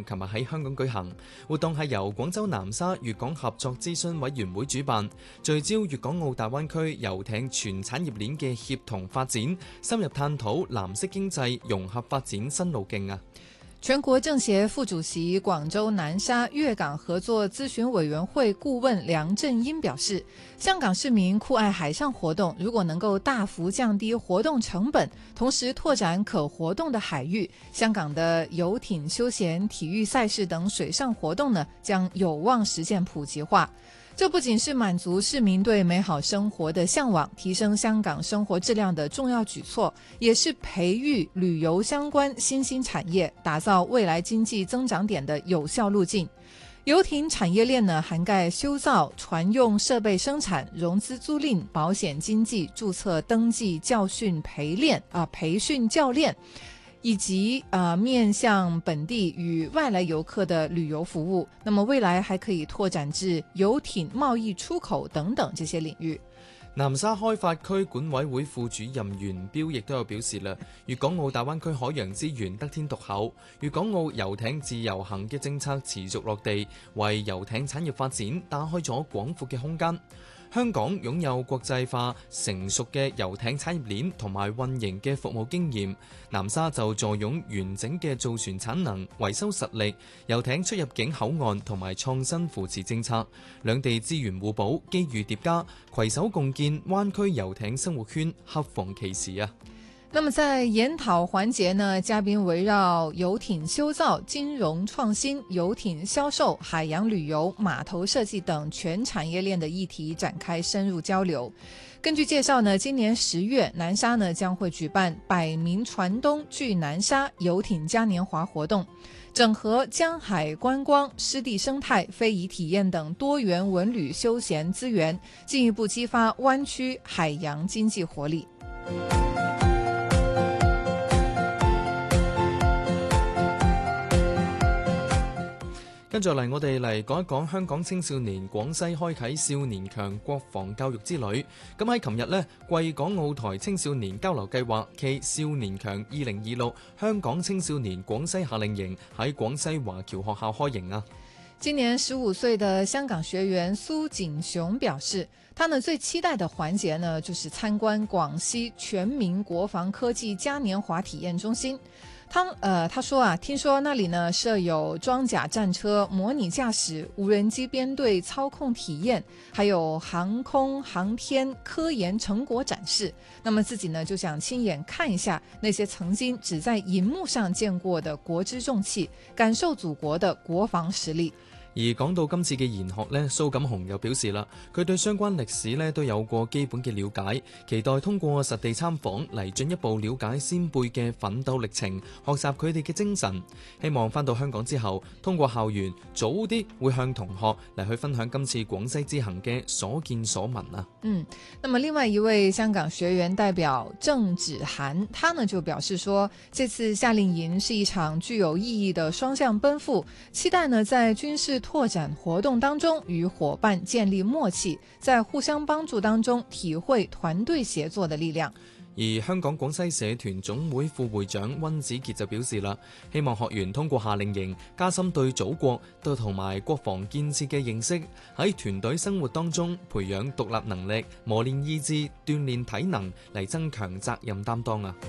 琴日喺香港舉行。活動係由廣州南沙粵港合作諮詢委員會主辦，聚焦粵港澳大灣區遊艇全產業鏈嘅協同發展，深入探討藍色經濟融合發展新路徑啊！ 全國政協副主席、廣州南沙粵港合作諮詢委員會顧問梁振英表示，香港市民酷愛海上活動，如果能夠大幅降低活動成本，同時拓展可活動的海域，香港的遊艇休閒、體育賽事等水上活動呢，將有望實現普及化。這不僅是滿足市民對美好生活的向往，提升香港生活質量的重要舉措，也是培育旅遊相關新興產業，打造未來經濟增長點的有效路徑。遊艇產業鏈呢，涵蓋修造、船用設備生產、融資租賃、保險經紀、註冊登記、培訓教練，以及面向本地與外來遊客的旅遊服務，那麼未來還可以拓展至遊艇貿易出口等等這些領域。 南沙開發區管委會副主任袁彪亦都有表示啦，粵港澳大灣區海洋資源得天獨厚，粵港澳遊艇自由行嘅政策持續落地，為遊艇產業發展打開咗廣闊嘅空間。香港擁有國際化成熟嘅遊艇產業鏈同埋運營嘅服務經驗，南沙就坐擁完整嘅造船產能、維修實力、遊艇出入境口岸同埋創新扶持政策，兩地資源互補、機遇疊加，攜手共建灣區遊艇生活圈，恰逢其時啊！ 那麼在研討環節呢，嘉賓圍繞遊艇修造、金融創新、遊艇銷售、海洋旅遊、碼頭設計等全產業鏈的議題展開深入交流。根據介紹呢，今年10月，南沙呢將會舉辦百名船東聚南沙遊艇嘉年華活動，整合江海觀光、濕地生態、非遺體驗等多元文旅休閒資源，進一步激發灣區海洋經濟活力。 跟住嚟，我哋嚟講一講香港青少年廣西開啟少年強國防教育之旅。咁喺琴日呢，貴港澳台青少年交流計劃暨少年強2026香港青少年廣西夏令營喺廣西華僑學校開營啊！ 今年15歲的香港學員蘇景雄表示，他呢最期待的環節呢，就是參觀廣西全民國防科技嘉年華體驗中心。他說啊，聽說那裡呢設有裝甲戰車模擬駕駛、無人機編隊操控體驗，還有航空航天科研成果展示。那麼自己呢就想親眼看一下那些曾經只在熒幕上見過的國之重器，感受祖國的國防實力。 而講到今次嘅研學呢，蘇錦雄又表示啦，佢對相關歷史呢都有過基本嘅了解，期待通過實地參訪嚟進一步了解先輩嘅奮鬥歷程，學習佢哋嘅精神。希望返到香港之後，通過校園早啲會向同學嚟去分享今次廣西之行嘅所見所聞啊。 那麼另外一位香港學員代表鄭芷涵，他呢就表示說，這次夏令營是一場具有意義的雙向奔赴，期待呢在軍事拓展活動當中與夥伴建立默契，在互相幫助當中體會團隊協作的力量。 而香港廣西社團總會副會長溫子傑就表示啦，希望學員通過夏令營加深對祖國同埋國防建設嘅認識，喺團隊生活當中培養獨立能力，磨練意志，鍛煉體能，嚟增強責任擔當啊！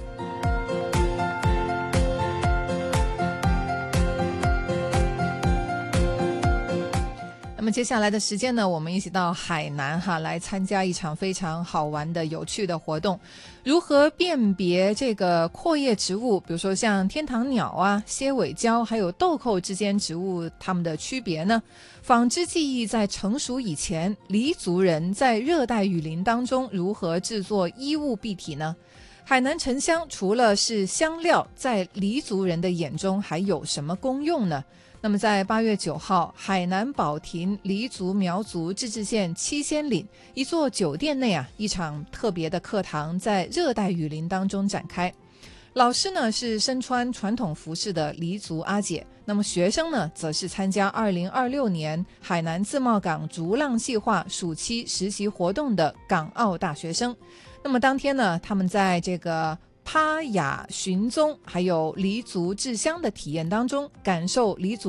那麼接下來的時間呢，我們一起到海南來參加一場非常好玩的有趣的活動。如何辨別這個闊葉植物，比如說像天堂鳥啊、蝎尾蕉還有豆蔻之間植物它們的區別呢？紡織技藝在成熟以前，黎族人在熱帶雨林當中如何製作衣物蔽體呢？海南沉香除了是香料，在黎族人的眼中還有什麼功用呢？那麼在8月9號，海南保亭黎族苗族自治縣七仙嶺一座酒店內一場特別的課堂在熱帶雨林當中展開。老師呢是身穿傳統服飾的黎族阿姐，那麼學生呢則是參加2026年海南自貿港逐浪計劃暑期實習活動的港澳大學生。那麼當天呢，他們在這個趴雅尋蹤還有黎族製香的體驗當中，感受黎族